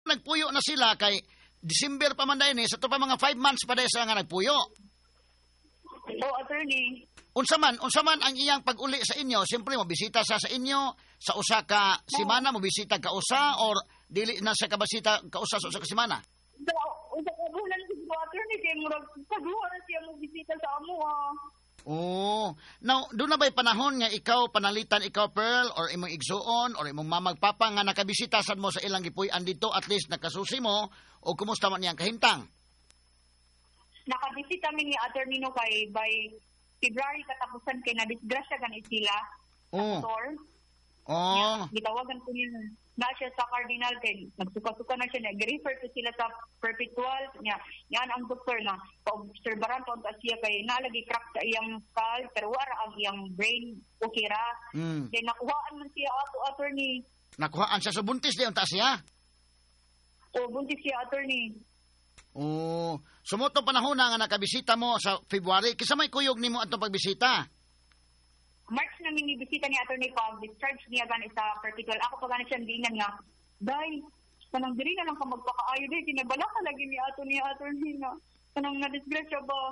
nagpuyo na sila kay December pa man dahil sa to pa mga 5 months pa dahil sila nga nagpuyo. attorney. Unsa man ang iyang pag-uli sa inyo, siyempre mo bisita sa inyo sa usa ka semana, mo bisita ka usa or dili na sa kabasita ka usa sa usa ka semana. Usa ka bulan siguro attorney kay murag pagduha na siya mo bisita sa amo Oh, now doon na ba'y panahon nga ikaw panalitan ikaw Pearl or imong igsuon or imong mamagpapa nga nakabisita sad mo sa ilang gipuy-an dito at least nakasusi mo o kumusta man niyang kahintang? Nakabisita mi ni attorney no kay by February katapusan kay na-disgrasya ganit sila. Doktor. Oh. Gitawagan ko niya na siya sa Cardinal kay nagsuka-suka na siya nag-refer to sila sa Perpetual niya. Yan ang doktor na pa-obserbaran pa unta siya kay nalagi crack sa iyang skull pero wala ang iyang brain okay ra. Then nakuhaan man siya attorney. Nakuhaan siya sa buntis di unta siya? O buntis siya attorney. Oh, sumotong panahon na nga nakabisita mo sa February, kisa may kuyog nimo atong pagbisita? March na minibisita ni attorney pag discharge niya gani sa Perpetual. Ako pa gani siya dingan nga, day, kanang diri na lang ka magpakaayo day, kinabala ka lagi ni attorney na, kanang na-disgrasya ba?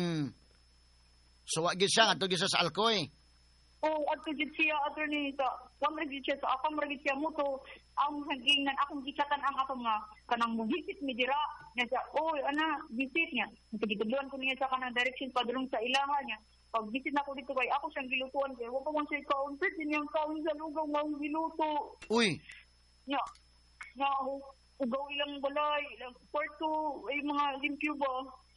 So, wag siya, ato gisa sa Alcoy? Oo, ato gid siya attorney sa, wamragid siya sa akong maragid siya mo to, ang hangingnan akong gikatan ang akong nga, kanang visit mi dira, niya siya, oy, ana, visit niya. Pagitudluan ko niya sa kanang direction padulong sa ilaha niya. Pag visit na ko dito kay ako siyang gilutuan kay wa pa man siya kaon pwede niyang kaon sa lugaw nga giluto. Uy. Nya. Ugaw ilang balay, ilang kwarto, ay mga limpyo ba?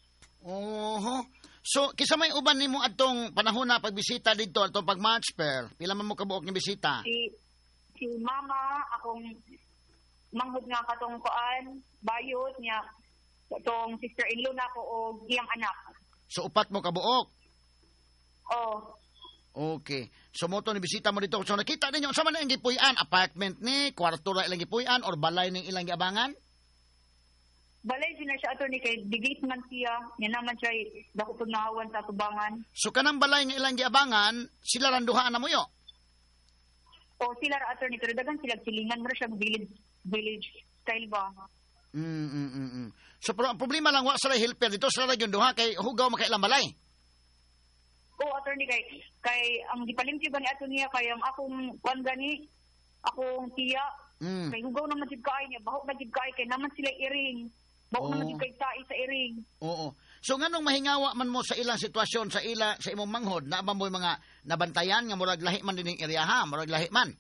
So, kisa may uban nimo atong panahon na pagbisita dito atong pag-March Pearl. Pila man mo kabuok ni bisita? Si mama akong manghod nga katong kuan, bayot niya katong sister-in-law na ko o giyang anak. So, upat mo kabuok? Okay. So, moto ni bisita mo dito. So, nakita ninyo, sa man ang gipuy-an? Apartment ni, kwarto na ilang gipuy-an, or balay ng ilang giabangan? Balay din na siya, attorney, kay digate man siya. Yan naman siya, dako pag nahawan sa tubangan. So, kanang balay ng ilang giabangan, sila randuhaan na mo yo? Sila ra, attorney, pero dagan sila silingan mo siya village style ba? So, pero ang problema lang, wa sila helper dito, sila yung duha, kay hugaw makailang balay? Attorney, kay ang gipalimpyo gani ato niya kay ang akong kuan gani akong tiya kay hugaw naman jud kaay niya bahok na jud kaay kay naman sila iring bahok naman jud kay tai sa iring. So nganong mahingawa man mo sa ilang sitwasyon sa imong manghod na ba mo mga nabantayan nga murag lahi man dining area murag lahi man?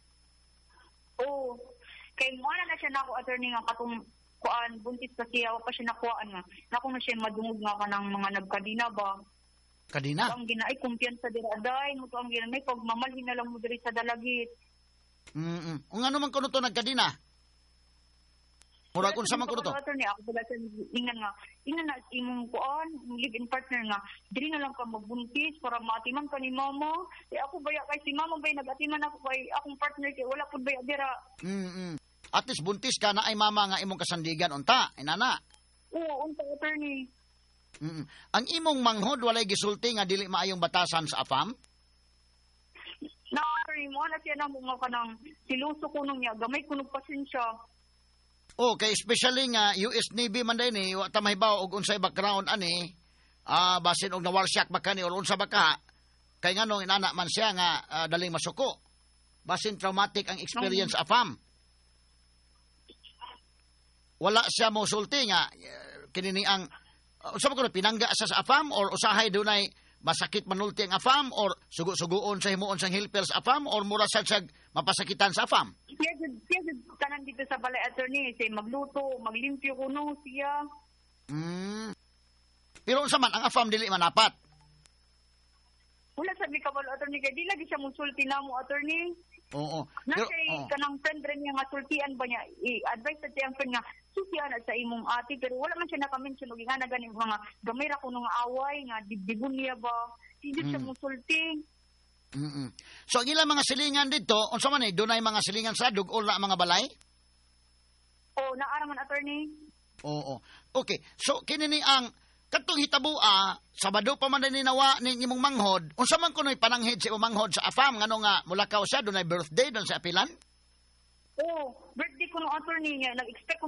Kay mo na siya nako attorney nga katong kuan buntis pa siya wa pa siya nakuhaan nga nako na siya madungog nga kanang mga nagkadina ba. Kadina? Ang ginaay, kumpiyansa dira aday, mo to ang ginanay, pagmamalhin na lang mo diri sa dalagit. Kung ano man kuno to nagkadina? Murag unsa man kuno to? Ako pala sa ingan na imong kuan, live-in partner nga, diri na lang ka magbuntis para maatiman ka ni mama. Ako baya kay si mama bay nagatiman ako kay akong partner kay wala pud baya dira. At least buntis ka na ay mama nga imong kasandigan unta, inana. Oo, unta attorney. Ang imong manghod walay gisulti nga dili maayong batasan sa AFAM? Sorry mo na siya na mga kanang siluso ko nung niya gamay kuno pasensya. Okay, especially nga US Navy man day ni wa ta mahibaw og unsay background ani. Basin og nawarsyak ba kani or unsa ba ka? Kay nganong inana man siya nga daling masuko. Basin traumatic ang experience sa AFAM. Wala siya mo sulti nga kinini ang usa ko pinangga sa AFAM or usahay dunay masakit manulti ang AFAM or sugo-sugoon sa himuon sang helper sa AFAM or mura sad mapasakitan sa AFAM? Siya tanan dito sa balay attorney say magluto, maglimpyo kuno siya. Pero unsa man ang AFAM dili manapat? Wala sabi ka balo attorney kay di lagi siya musulti namo attorney. Nasay kanang friend rin niya nga sultian ba niya i-advise sa siyang friend nga susian sa imong ate pero wala man siya naka-mention og nga ganing mga gamay ra kuno nga away nga dibdibon niya ba hindi siya musulti. So ang ilang mga silingan dito unsa man dunay mga silingan sa dugol na mga balay? Naara man attorney. Okay, so kini ni ang katong hitabua, Sabado pa man din nawa ni imong manghod, unsa man kuno'y pananghid sa imong manghod sa AFAM, ngano nga mulakaw siya, dunay birthday, doon sa apilan? Birthday ko no attorney niya, nag-expect